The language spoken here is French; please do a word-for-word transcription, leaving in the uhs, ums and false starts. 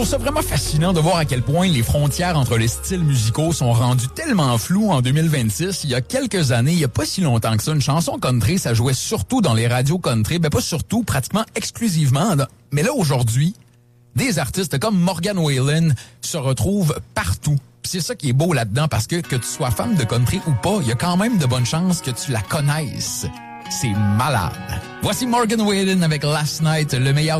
ça vraiment fascinant de voir à quel point les frontières entre les styles musicaux sont rendues tellement floues en deux mille vingt-six. Il y a quelques années, il n'y a pas si longtemps que ça, une chanson country, ça jouait surtout dans les radios country. Ben pas surtout, pratiquement exclusivement. Mais là, aujourd'hui, des artistes comme Morgan Wallen se retrouvent partout. Puis c'est ça qui est beau là-dedans, parce que que tu sois fan de country ou pas, il y a quand même de bonnes chances que tu la connaisses. C'est malade. Voici Morgan Wallen avec Last Night, le meilleur